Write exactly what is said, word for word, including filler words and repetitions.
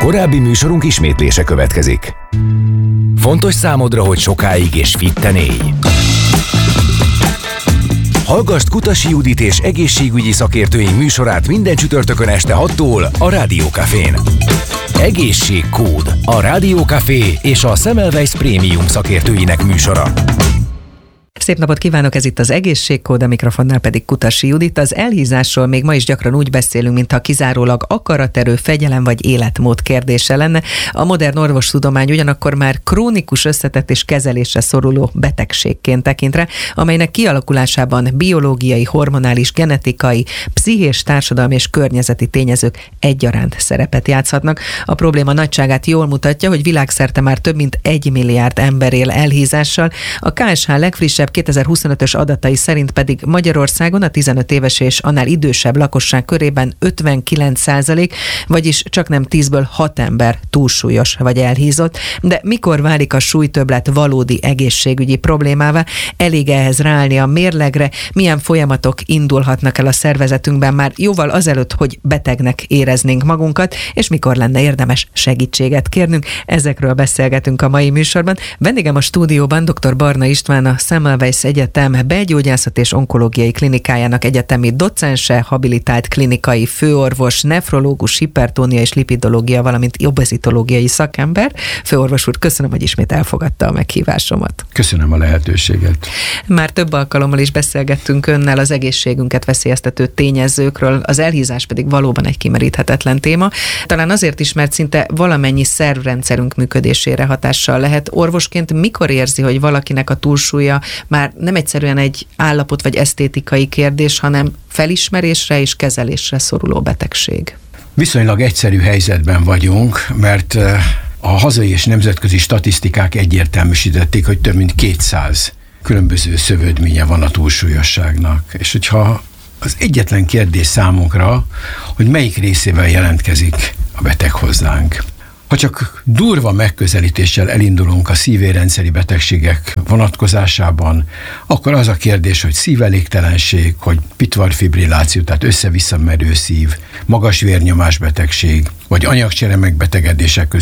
Korábbi műsorunk ismétlése következik. Fontos számodra, hogy sokáig és fitten élj? Hallgasd Kutasi Judit és egészségügyi szakértőink műsorát minden csütörtökön este hattól a Rádió Cafén. Egészségkód, a Rádió Café és a Semmelweis Prémium szakértőinek műsora. Szép napot kívánok, ez itt az Egészségkód, a mikrofonnál pedig Kutasi Judit. Az elhízásról még ma is gyakran úgy beszélünk, mintha kizárólag akaraterő, fegyelem vagy életmód kérdése lenne. A modern orvostudomány ugyanakkor már krónikus összetett és kezelésre szoruló betegségként tekint rá, amelynek kialakulásában biológiai, hormonális, genetikai, pszichés, társadalmi és környezeti tényezők egyaránt szerepet játszhatnak. A probléma nagyságát jól mutatja, hogy világszerte már több mint egy milliárd ember él elhízással. A ká es há legfrissebb kétezer-huszonötös adatai szerint pedig Magyarországon a tizenöt éves és annál idősebb lakosság körében ötvenkilenc százalék, vagyis csaknem tízből hat ember túlsúlyos vagy elhízott. De mikor válik a súlytöbblet valódi egészségügyi problémává? Elég ehhez ráállni a mérlegre? Milyen folyamatok indulhatnak el a szervezetünkben már jóval azelőtt, hogy betegnek éreznénk magunkat, és mikor lenne érdemes segítséget kérnünk? Ezekről beszélgetünk a mai műsorban. Vendégem a stúdióban dr. Barna István, a Semmelweis Egyetem belgyógyászat és onkológiai klinikájának egyetemi docense, habilitált klinikai főorvos, nefrológus, hipertónia és lipidológia, valamint obezitológiai szakember. Főorvos úr, köszönöm, hogy ismét elfogadta a meghívásomat. Köszönöm a lehetőséget. Már több alkalommal is beszélgettünk önnel az egészségünket veszélyeztető tényezőkről, az elhízás pedig valóban egy kimeríthetetlen téma. Talán azért is, mert szinte valamennyi szervrendszerünk működésére hatással lehet. Orvosként mikor érzi, hogy valakinek a túlsúlya már nem egyszerűen egy állapot vagy esztétikai kérdés, hanem felismerésre és kezelésre szoruló betegség? Viszonylag egyszerű helyzetben vagyunk, mert a hazai és nemzetközi statisztikák egyértelműsítették, hogy több mint kétszáz különböző szövődménye van a túlsúlyosságnak. És hogyha az egyetlen kérdés számunkra, hogy melyik részével jelentkezik a beteg hozzánk. Ha csak durva megközelítéssel elindulunk a szívérendszeri betegségek vonatkozásában, akkor az a kérdés, hogy szívelégtelenség, hogy pitvarfibrilláció, tehát össze-vissza merő szív, magas vérnyomás betegség, vagy anyagcsere megbetegedések